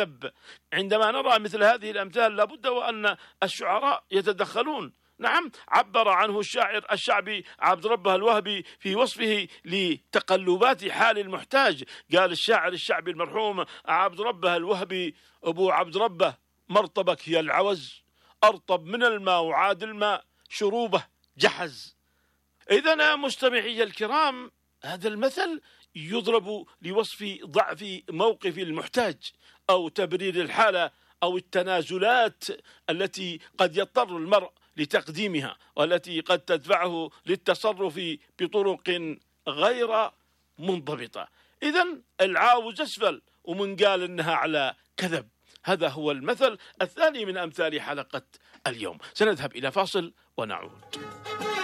كذب. عندما نرى مثل هذه الأمثال لابد وأن الشعراء يتدخلون. نعم، عبر عنه الشاعر الشعبي عبد ربه الوهبي في وصفه لتقلبات حال المحتاج. قال الشاعر الشعبي المرحوم عبد ربه الوهبي: أبو عبد ربه مرطبك يا العوز، أرطب من الماء وعاد الماء شروبه جحز. إذن مستمعي الكرام، هذا المثل يضرب لوصف ضعف موقف المحتاج أو تبرير الحالة أو التنازلات التي قد يضطر المرء لتقديمها، والتي قد تدفعه للتصرف بطرق غير منضبطة. إذن العاوز أسفل، ومن قال إنها على كذب. هذا هو المثل الثاني من أمثال حلقة اليوم. سنذهب إلى فاصل ونعود.